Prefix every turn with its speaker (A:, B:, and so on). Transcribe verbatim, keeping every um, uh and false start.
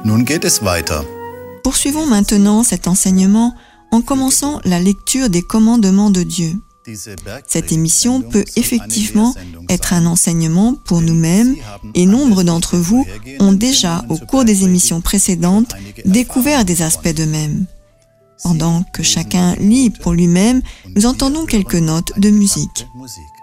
A: Nun geht es weiter.
B: Poursuivons maintenant cet enseignement en commençant la lecture des commandements de Dieu. Cette émission peut effectivement être un enseignement pour nous-mêmes et nombre d'entre vous ont déjà, au cours des émissions précédentes, découvert des aspects d'eux-mêmes. Pendant que chacun lit pour lui-même, nous entendons quelques notes de musique.